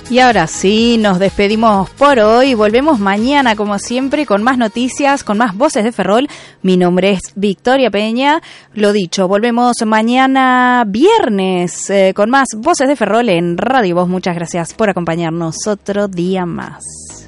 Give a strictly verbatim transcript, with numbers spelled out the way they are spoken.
Y ahora sí, nos despedimos por hoy. Volvemos mañana, como siempre, con más noticias, con más voces de Ferrol. Mi nombre es Victoria Peña. Lo dicho, volvemos mañana viernes eh, con más voces de Ferrol en Radio Voz. Muchas gracias por acompañarnos otro día más.